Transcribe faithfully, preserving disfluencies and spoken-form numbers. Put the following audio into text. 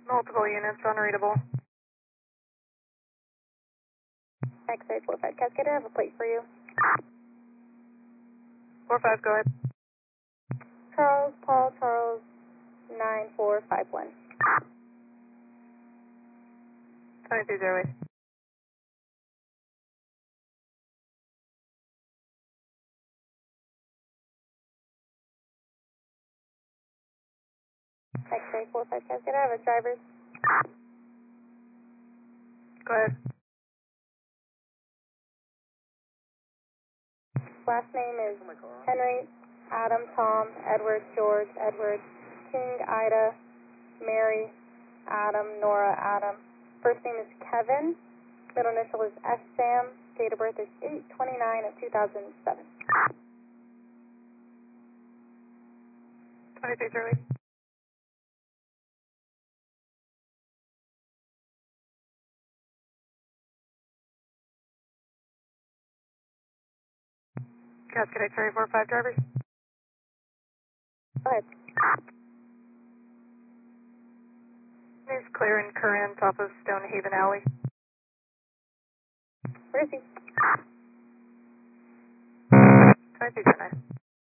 Multiple units, unreadable. X-ray four five Cascade, I have a plate for you. four five, go ahead. Charles, Paul, Charles, nine four five one. twenty-two zero eight. X-ray four five Cascade, I have a driver. Go ahead. Last name is Henry, Adam, Tom, Edward, George, Edward, King, Ida, Mary, Adam, Nora, Adam. First name is Kevin. Middle initial is S. Sam. Date of birth is eight twenty-nine of two thousand seven. twenty-two zero eight. Cascade X-ray four five drivers. Go ahead. He's clear and current off of Stonehaven Alley. Where is he? twenty-two zero nine.